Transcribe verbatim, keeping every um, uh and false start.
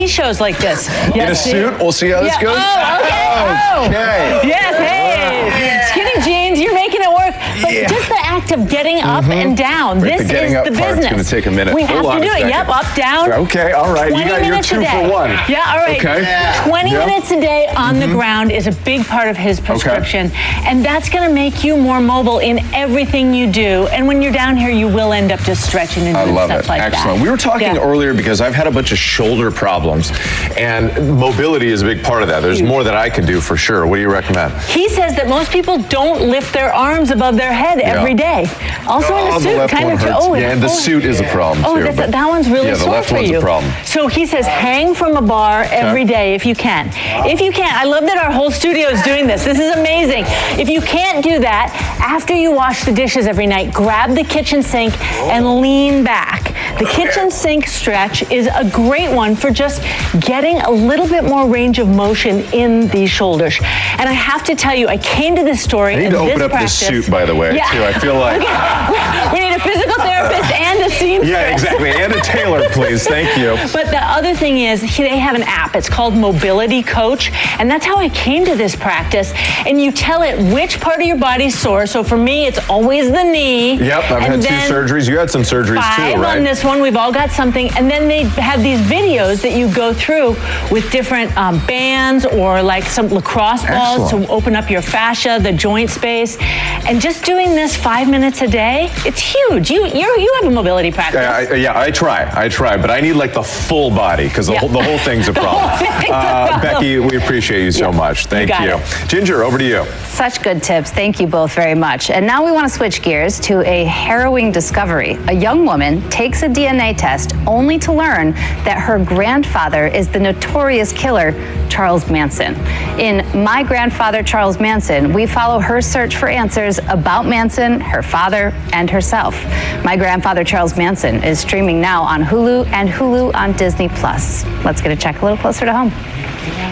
shows like this. In a suit? We'll see how this Yeah. goes. Oh, okay. Okay. Oh. Yes, hey. Skinny jeans, you're making it work. But Yeah. just the act of getting up Mhm. and down, Right, this the getting is up the part's business. gonna take a minute. We have Hold to on do a it. second. Yep, up, down. Okay, all right. You twenty got your minutes a two day. for one. Yeah, all right. Okay. Yeah. twenty Yep. minutes a day on the Mhm. ground is a big part of his prescription. And that's going to make you more mobile in everything you do. And when you're down here, you will end up just stretching and I doing love stuff it. like Excellent. that. We were talking Yeah. earlier because I've had a bunch of shoulder problems, and mobility is a big part of that. There's more that I can do for sure. What do you recommend? He says that most people don't lift their arms above their head Yeah. every day. Also in Oh, the the suit, left kind one of. hurts. Oh, Yeah, and the oh, suit is a problem Oh, too, that's, but- that one's really Yeah, the sore left for one's a you. problem. So he says, hang from a bar every day if you can. If you can't, I love that our whole studio is doing this. This is amazing. If you can't do that, after you wash the dishes every night, grab the kitchen sink and lean back. The kitchen sink stretch is a great one for just getting a little bit more range of motion in these shoulders. And I have to tell you, I came to this story. I need and to open this up practice, this suit, by the way, Yeah. too. I feel like... We need a physical therapist and a seamstress. Yeah, exactly. And a tailor, please. Thank you. But the other thing is, he- they have an app. It's called Mobility Coach, and that's how I came to this practice. And you tell it which part of your body's sore. So for me, it's always the knee. Yep, I've and had two then surgeries. You had some surgeries five too, right? on this one. We've all got something. And then they have these videos that you go through with different um, bands or like some lacrosse balls Excellent. to open up your fascia, the joint space. And just doing this five minutes a day, it's huge. You you you have a mobility practice. Yeah, I, yeah, I try, I try, but I need like the full body because the, Yeah. whole, the whole thing's a The problem. whole thing's a Uh, problem. Becky, we appreciate you so Yeah, much. Thank you got you. it. Ginger, over to you. Such good tips. Thank you both very much. And now we want to switch gears to a harrowing discovery. A young woman takes a D N A test only to learn that her grandfather is the notorious killer, Charles Manson. In My Grandfather, Charles Manson, we follow her search for answers about Manson, her father, and herself. My Grandfather, Charles Manson is streaming now on Hulu and Hulu on Disney Plus. Let's get a check a little closer to home.